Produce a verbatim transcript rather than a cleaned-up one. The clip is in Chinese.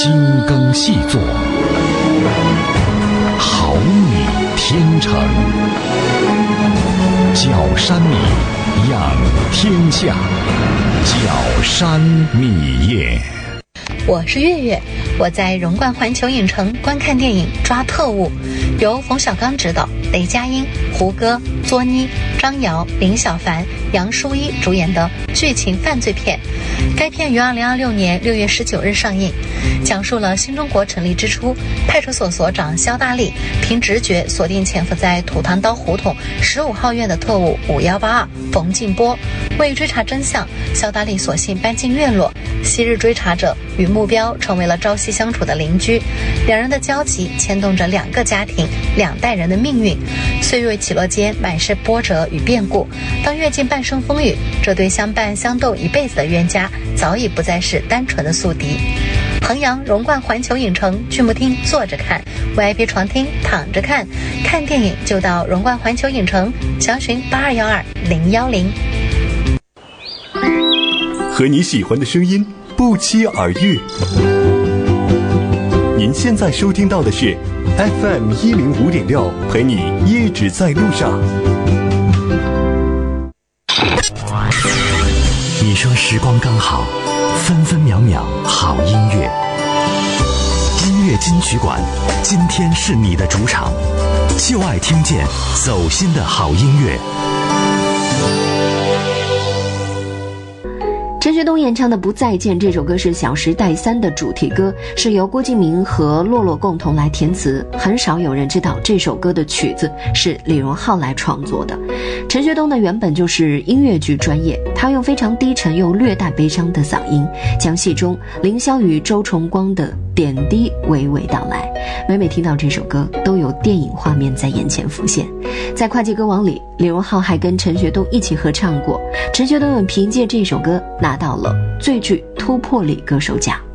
精耕细作，好米天成，角山米养天下，角山米业。 我是月月，我在荣冠环球影城观看电影《抓特务》，由冯小刚执导，雷佳音、胡歌、作妮、张瑶、林小凡、杨舒一主演的剧情犯罪片。该片于二零二六年六月十九日上映，讲述了新中国成立之初，派出所所长肖大力凭直觉锁定潜伏在土堂刀胡同十五号院的特务五一八二冯静波。为追查真相，肖大力索性搬进院落，昔日追查者与目标成为了朝夕相处的邻居，两人的交集牵动着两个家庭、两代人的命运。岁月起落间满是波折与变故，当阅尽半生风雨，这对相伴相斗一辈子的冤家早已不再是单纯的宿敌。衡阳荣冠环球影城剧目厅坐着看， V I P 床厅躺着看，看电影就到荣冠环球影城，详询八二幺二零幺零。 和你喜欢的声音不期而遇。您现在收听到的是 F M 一零五点六，陪你一直在路上。 你说时光刚好，分分秒秒好音乐。音乐金曲馆，今天是你的主场，就爱听见走心的好音乐。 陈学冬演唱的《不再见》这首歌是《小时代三》的主题歌，是由郭敬明和洛洛共同来填词。很少有人知道这首歌的曲子是李荣浩来创作的。陈学冬呢原本就是音乐剧专业，他用非常低沉又略带悲伤的嗓音，将戏中凌霄与周崇光的点滴娓娓道来。每每听到这首歌，都有电影画面在眼前浮现。在跨界歌王里，李荣浩还跟陈学冬一起合唱过，陈学冬也凭借这首歌拿到了最具突破力歌手奖。